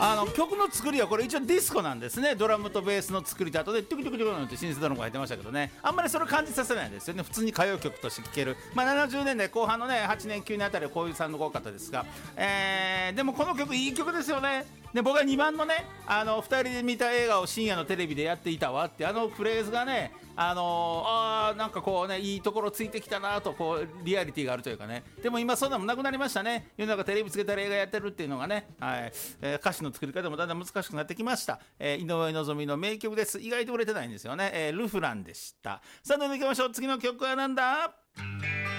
曲の作りはこれ一応ディスコなんですね。ドラムとベースの作りと、あとでトゥクトゥクトゥクなんてシンセドラムが入ってましたけどね、あんまりそれ感じさせないんですよね。普通に歌謡曲として聴ける、70年代後半のね8年9年あたりはこういうサウンドが多かったですが、でもこの曲いい曲ですよね。で僕は2番のね2人で見た映画を深夜のテレビでやっていたわってフレーズがねなんかこうねいいところついてきたなと、こうリアリティがあるというかね。でも今そんなもなくなりましたね。世の中テレビつけたら映画やってるっていうのがね、歌詞の作り方もだんだん難しくなってきました。井上希美の名曲です。意外と売れてないんですよね。ルフランでした。さあどんどんいきましょう。次の曲はなんだ。